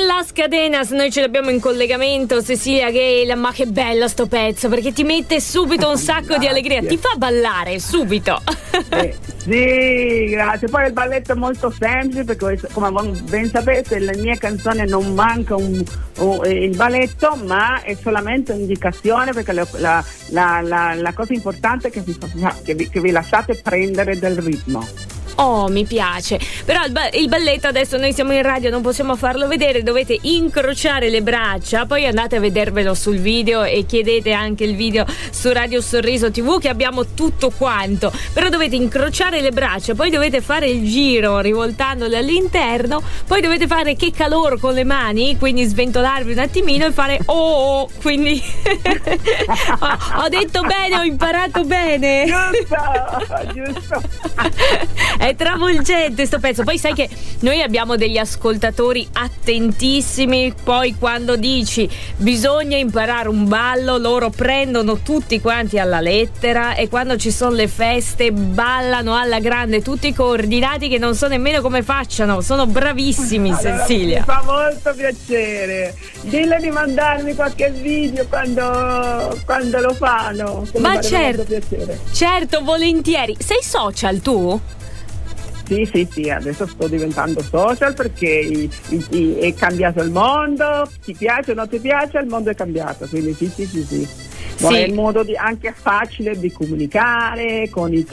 Las Cadenas, noi ce l'abbiamo in collegamento, Cecilia Gale, ma che bello sto pezzo, perché ti mette subito un sacco di allegria, ti fa ballare subito. Sì, grazie. Poi il balletto è molto semplice, perché come ben sapete le mie canzoni non manca il balletto, ma è solamente un'indicazione, perché la cosa importante è che vi lasciate prendere del ritmo. Oh, mi piace. Però il balletto, adesso noi siamo in radio, non possiamo farlo vedere, dovete incrociare le braccia, poi andate a vedervelo sul video e chiedete anche il video su Radio Sorriso TV, che abbiamo tutto quanto. Però dovete incrociare le braccia, poi dovete fare il giro rivoltandole all'interno, poi dovete fare che calore con le mani, quindi sventolarvi un attimino e fare quindi ho detto bene, ho imparato bene. Giusto. È travolgente sto pezzo. Poi sai che noi abbiamo degli ascoltatori attentissimi, poi quando dici bisogna imparare un ballo, loro prendono tutti quanti alla lettera, e quando ci sono le feste ballano alla grande, tutti coordinati, che non so nemmeno come facciano, sono bravissimi. Allora, Cecilia, mi fa molto piacere. Dille di mandarmi qualche video quando lo fanno. Ma certo, volentieri. Sei social tu? Sì, adesso sto diventando social, perché è cambiato il mondo, ti piace o non ti piace, il mondo è cambiato, quindi sì. Ma è il modo anche facile di comunicare con i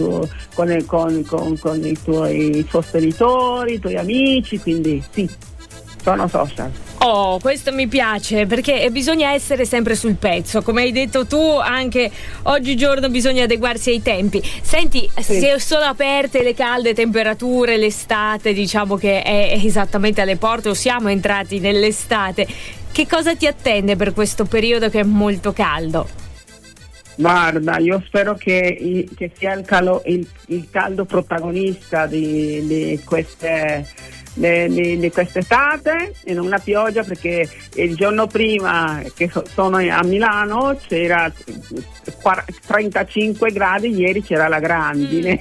tuoi sostenitori, i tuoi amici, quindi sì, sono social. Oh, questo mi piace, perché bisogna essere sempre sul pezzo, come hai detto tu, anche oggigiorno bisogna adeguarsi ai tempi. Senti, se sono aperte le calde temperature, l'estate diciamo che è esattamente alle porte, o siamo entrati nell'estate, che cosa ti attende per questo periodo che è molto caldo? Guarda, io spero che sia il caldo protagonista di quest'estate, e non la pioggia, perché il giorno prima che sono a Milano c'era 35 gradi, ieri c'era la grandine.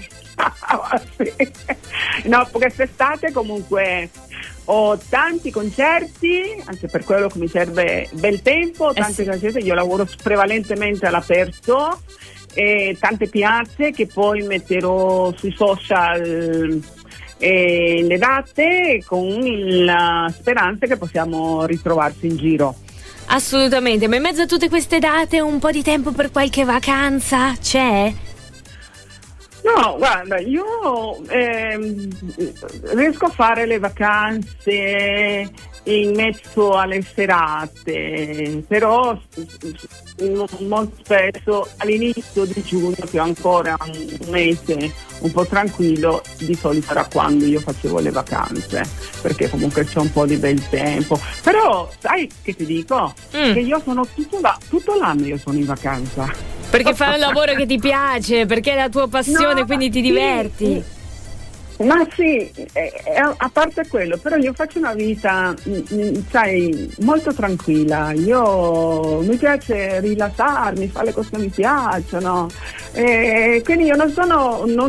No, quest'estate comunque ho tanti concerti, anche per quello che mi serve bel tempo, tanti concerti. Io lavoro prevalentemente all'aperto, e tante piazze che poi metterò sui social le date, con la speranza che possiamo ritrovarsi in giro. Assolutamente, ma in mezzo a tutte queste date un po' di tempo per qualche vacanza c'è? No, guarda, io riesco a fare le vacanze in mezzo alle serate, però molto spesso all'inizio di giugno, che ho ancora un mese un po' tranquillo, di solito era quando io facevo le vacanze, perché comunque c'è un po' di bel tempo. Però sai che ti dico? Che io sono tutto l'anno io sono in vacanza. Perché fai un lavoro che ti piace, perché è la tua passione, quindi ti diverti. Ma sì, a parte quello, però io faccio una vita, sai, molto tranquilla. Mi piace rilassarmi, fare le cose che mi piacciono, quindi io non